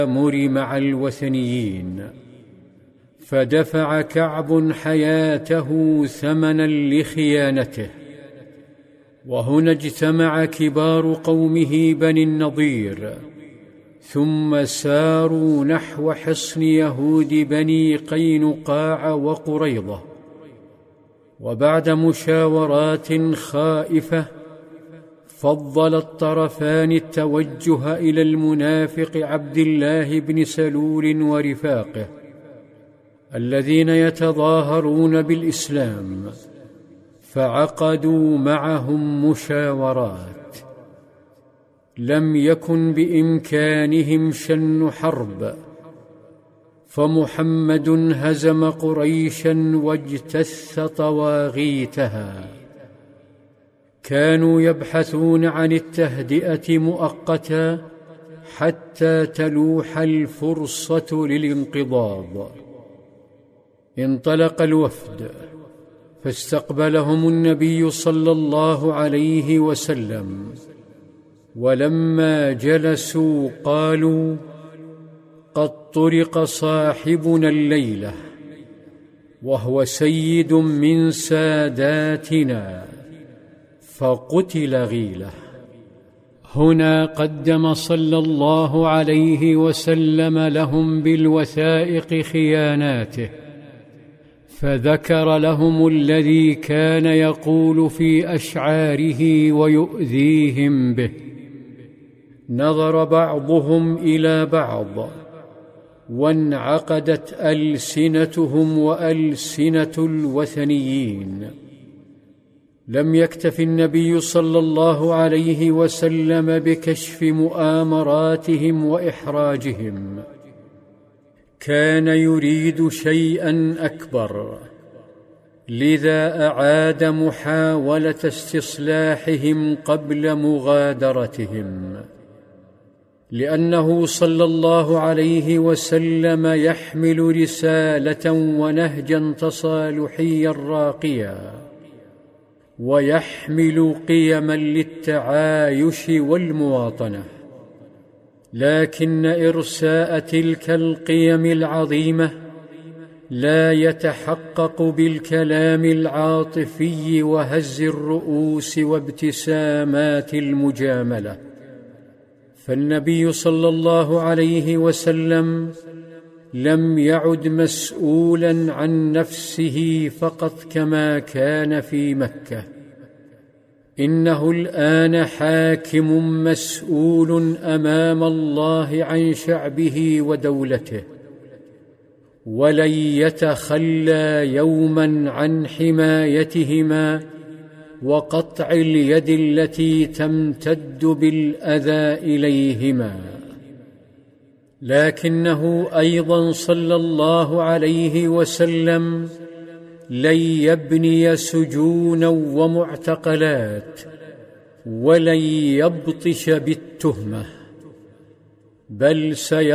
التآمر مع الوثنيين، فدفع كعب حياته ثمنا لخيانته. وهنا اجتمع كبار قومه بني النضير، ثم ساروا نحو حصن يهود بني قينقاع وقريظة. وبعد مشاورات خائفة فضل الطرفان التوجه إلى المنافق عبد الله بن سلول ورفاقه الذين يتظاهرون بالإسلام، فعقدوا معهم مشاورات. لم يكن بإمكانهم شن حرب، فمحمد هزم قريشا واجتث طواغيتها. كانوا يبحثون عن التهدئة مؤقتا حتى تلوح الفرصة للانقضاض. انطلق الوفد، فاستقبلهم النبي صلى الله عليه وسلم، ولما جلسوا قالوا: قد طرق صاحبنا الليلة، وهو سيد من ساداتنا، فقتل غيله. هنا قدم صلى الله عليه وسلم لهم بالوثائق خياناته، فذكر لهم الذي كان يقول في أشعاره ويؤذيهم به. نظر بعضهم إلى بعض، وانعقدت ألسنتهم وألسنة الوثنيين. لم يكتف النبي صلى الله عليه وسلم بكشف مؤامراتهم وإحراجهم، كان يريد شيئا أكبر، لذا أعاد محاولة استصلاحهم قبل مغادرتهم، لأنه صلى الله عليه وسلم يحمل رسالة ونهجا تصالحيا راقيا، ويحمل قيما للتعايش والمواطنة. لكن إرساء تلك القيم العظيمة لا يتحقق بالكلام العاطفي وهز الرؤوس وابتسامات المجاملة. فالنبي صلى الله عليه وسلم لم يعد مسؤولا عن نفسه فقط كما كان في مكة، إنه الآن حاكم مسؤول أمام الله عن شعبه ودولته، ولن يتخلى يوما عن حمايتهما وقطع اليد التي تمتد بالأذى إليهما. لكنه أيضا صلى الله عليه وسلم لن يبني سجونا ومعتقلات، ولن يبطش بالتهمة، بل